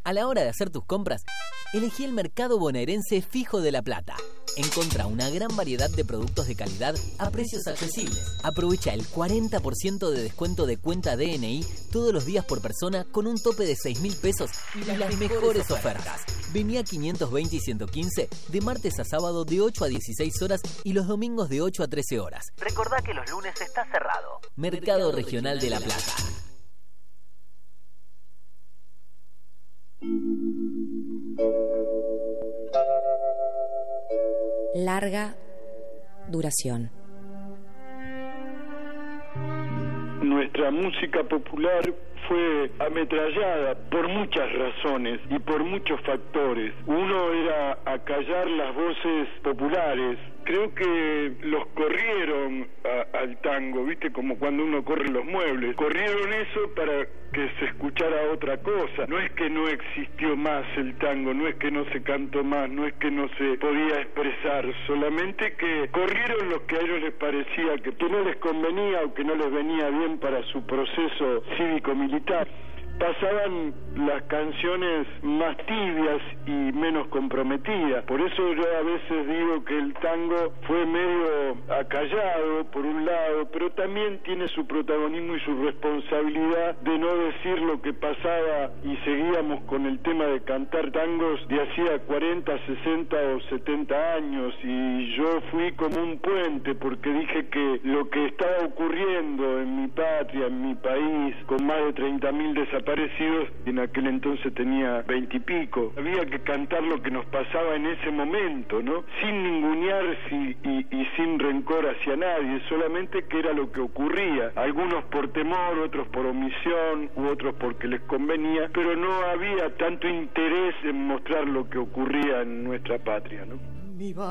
A la hora de hacer tus compras, elegí el Mercado Bonaerense Fijo de La Plata. Encontrá una gran variedad de productos de calidad a precios accesibles. Aprovecha el 40% de descuento de cuenta DNI todos los días por persona con un tope de 6.000 pesos y las mejores ofertas. Vení a 520 y 115 de martes a sábado de 8 a 16 horas y los domingos de 8 a 13 horas. Recordá que los lunes está cerrado. Mercado Regional de La Plata. Larga duración. Nuestra música popular fue ametrallada por muchas razones y por muchos factores. Uno era acallar las voces populares. Creo que los corrieron al tango, ¿viste? Como cuando uno corre los muebles. Corrieron eso para que se escuchara otra cosa. No es que no existió más el tango, no es que no se cantó más, no es que no se podía expresar, solamente que corrieron los que a ellos les parecía que no les convenía o que no les venía bien para su proceso cívico-militar. Pasaban las canciones más tibias y menos comprometidas. Por eso yo a veces digo que el tango fue medio acallado por un lado, pero también tiene su protagonismo y su responsabilidad de no decir lo que pasaba, y seguíamos con el tema de cantar tangos de hacía 40, 60 o 70 años, y yo fui como un puente porque dije que lo que estaba ocurriendo en mi patria, en mi país, con más de 30.000 desaparecidos, en aquel entonces tenía 20 y pico. Había que cantar lo que nos pasaba en ese momento, ¿no? Sin ningunear y sin rencor hacia nadie, solamente que era lo que ocurría. Algunos por temor, otros por omisión, u otros porque les convenía, pero no había tanto interés en mostrar lo que ocurría en nuestra patria, ¿no?